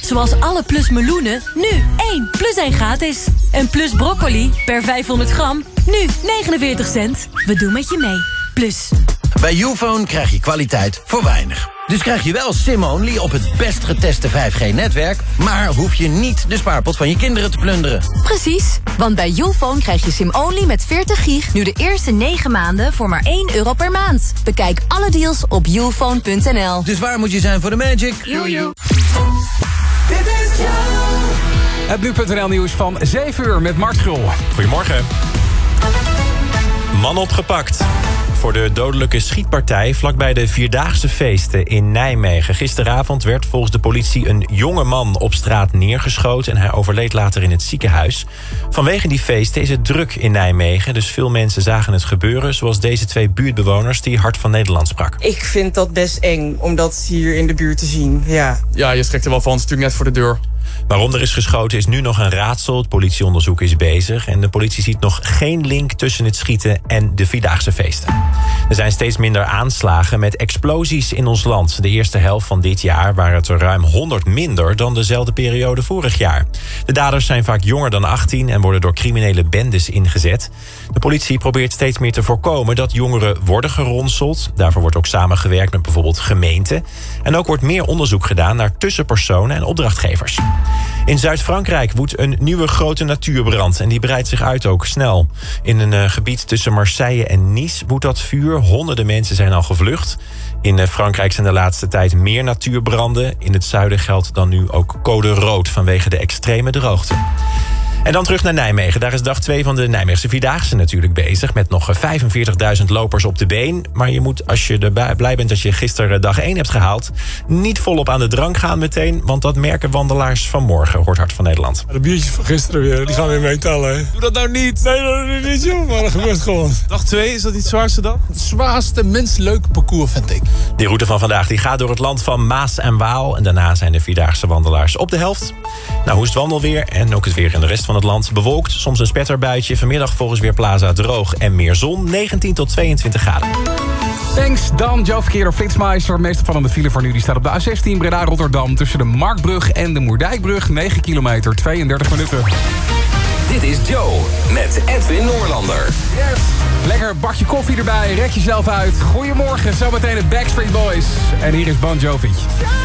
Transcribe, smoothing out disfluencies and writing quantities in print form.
Zoals alle Plus meloenen, nu 1 plus 1 gratis. En Plus broccoli, per 500 gram, nu 49 cent. We doen met je mee. Plus. Bij Youfone krijg je kwaliteit voor weinig. Dus krijg je wel SIM-only op het best geteste 5G-netwerk... maar hoef je niet de spaarpot van je kinderen te plunderen. Precies, want bij Youfone krijg je SIM-only met 40 gig... nu de eerste 9 maanden voor maar €1 per maand. Bekijk alle deals op youfone.nl. Dus waar moet je zijn voor de magic? Jojo. Het Nu.nl nieuws van 7 uur met Mart Gul. Goedemorgen. Man opgepakt voor de dodelijke schietpartij vlakbij de Vierdaagse feesten in Nijmegen. Gisteravond werd volgens de politie een jonge man op straat neergeschoten... en hij overleed later in het ziekenhuis. Vanwege die feesten is het druk in Nijmegen... dus veel mensen zagen het gebeuren... zoals deze 2 buurtbewoners die Hart van Nederland sprak. Ik vind dat best eng om dat hier in de buurt te zien, ja. Ja, je schrikt er wel van, het is natuurlijk net voor de deur. Waarom er is geschoten is nu nog een raadsel. Het politieonderzoek is bezig. En de politie ziet nog geen link tussen het schieten en de Vierdaagse feesten. Er zijn steeds minder aanslagen met explosies in ons land. De eerste helft van dit jaar waren het er ruim 100 minder... dan dezelfde periode vorig jaar. De daders zijn vaak jonger dan 18... en worden door criminele bendes ingezet. De politie probeert steeds meer te voorkomen... dat jongeren worden geronseld. Daarvoor wordt ook samengewerkt met bijvoorbeeld gemeenten. En ook wordt meer onderzoek gedaan naar tussenpersonen en opdrachtgevers. In Zuid-Frankrijk woedt een nieuwe grote natuurbrand... en die breidt zich uit ook snel. In een gebied tussen Marseille en Nice woedt dat vuur. Honderden mensen zijn al gevlucht. In Frankrijk zijn de laatste tijd meer natuurbranden. In het zuiden geldt dan nu ook code rood... vanwege de extreme droogte. En dan terug naar Nijmegen. Daar is dag 2 van de Nijmeegse Vierdaagse natuurlijk bezig... met nog 45.000 lopers op de been. Maar je moet, als je er blij bent dat je gisteren dag 1 hebt gehaald... niet volop aan de drank gaan meteen... want dat merken wandelaars vanmorgen, hoort Hart van Nederland. De biertjes van gisteren weer, die gaan weer meetellen. Hè? Doe dat nou niet. Nee, dat doe ik niet, joh. Maar dat gebeurt gewoon. Dag 2, is dat niet het zwaarste dan? Het zwaarste, minst leuke parcours, vind ik. Die route van vandaag die gaat door het land van Maas en Waal... en daarna zijn de Vierdaagse wandelaars op de helft. Nou, hoe is het wandelweer en ook het weer in de rest van het land? Bewolkt, soms een spetterbuitje. Vanmiddag volgens Weerplaza droog en meer zon. 19 tot 22 graden. Thanks, dan Joe Verkeer door Flitsmeister. Meest opvallende file voor nu die staat op de A16 Breda-Rotterdam... tussen de Marktbrug en de Moerdijkbrug. 9 kilometer, 32 minuten. Dit is Joe met Edwin Noorlander. Yes. Lekker bakje koffie erbij, rek jezelf uit. Goedemorgen, zometeen de Backstreet Boys. En hier is Bon Jovi.